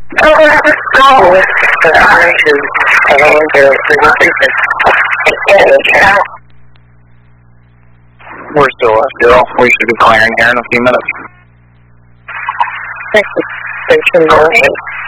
We're still still. We should be clearing here in a few minutes. Station